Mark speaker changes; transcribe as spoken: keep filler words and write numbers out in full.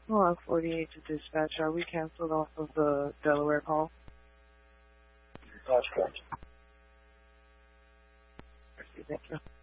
Speaker 1: Hello, forty-eight to dispatch. Are we canceled off of the Delaware call?
Speaker 2: That's correct.
Speaker 1: Thank you.